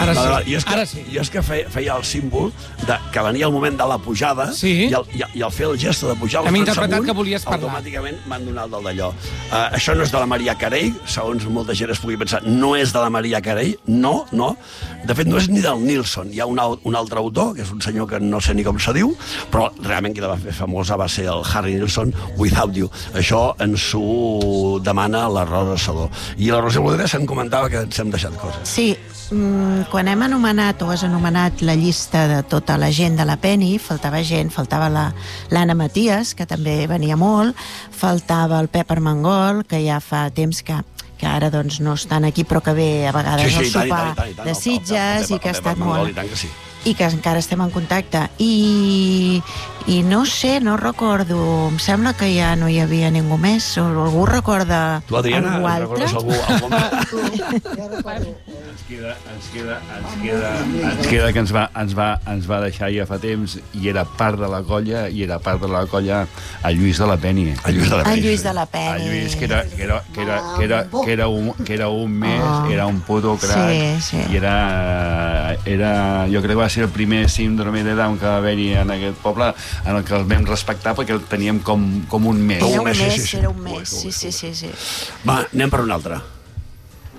Ara sí. Jo és que feia el símbol que venia el moment de la pujada i al fer el gesto de pujar hem interpretat que volies parlar. Automàticament m'han donat el d'allò. Això no és de la Maria Carey, segons molta gent es pugui pensar, no és de la Maria Carey, no. De fet, no és ni del Nilsson. Hi ha un altre autor, que és un senyor que no sé ni com se diu, però realment qui la va fer famosa va ser el Harry Nilsson, Without You. Això ens ho demana la Rosa Saló. I la Roser Boderes em comentava que ens hem deixat coses. Sí, quan hem anomenat o has anomenat la llista de tota la gent de la Penny, faltava gent, faltava l'Anna Maties, que també venia molt, faltava el Pep Armengol, que ja fa temps que ara doncs no estan aquí, però que ve a vegades al sopar de Sitges i que ha estat molt... i que encara estem en contacte. I no sé, no recordo, em sembla que ja no hi havia ningú més, o algú recorda tu, Adriana, algú altre? Algú més? Ens queda que ens va deixar ja fa temps i era part de la colla a Lluís de la Penny. A Lluís de la Penny. A Lluís, que era un més, era un puto crac. Sí. I era, jo crec que va ser el primer síndrome de Down que va haver-hi en aquest poble, en el que el vam respectar perquè el teníem com un més. Era un mes, sí. Va, anem per un altre.